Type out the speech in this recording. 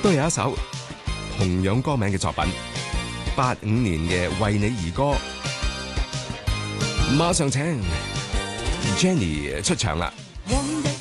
都有一首同樣歌名嘅作品，85年嘅《為你而歌》。馬上請 Jenny 出場啦。